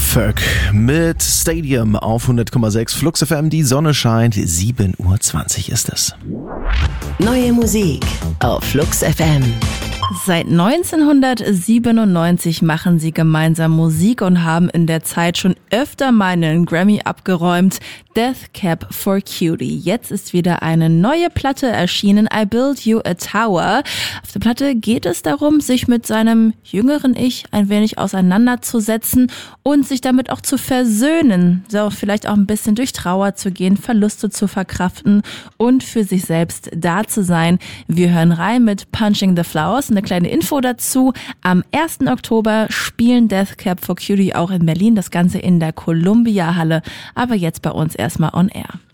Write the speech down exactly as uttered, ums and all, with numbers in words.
Kraftwerk mit Stadium auf hundert Komma sechs Flux F M. Die Sonne scheint. sieben Uhr zwanzig ist es. Neue Musik auf Flux F M. Seit neunzehnhundertsiebenundneunzig machen sie gemeinsam Musik und haben in der Zeit schon öfter mal einen Grammy abgeräumt. Death Cab for Cutie. Jetzt ist wieder eine neue Platte erschienen, I Build You a Tower. Auf der Platte geht es darum, sich mit seinem jüngeren Ich ein wenig auseinanderzusetzen und sich damit auch zu versöhnen. So, vielleicht auch ein bisschen durch Trauer zu gehen, Verluste zu verkraften und für sich selbst da zu sein. Wir hören rein mit Punching the Flowers. Eine kleine Info dazu. Am ersten Oktober spielen Death Cab for Cutie auch in Berlin. Das Ganze in der Columbia Halle. Aber jetzt bei uns erstmal on air.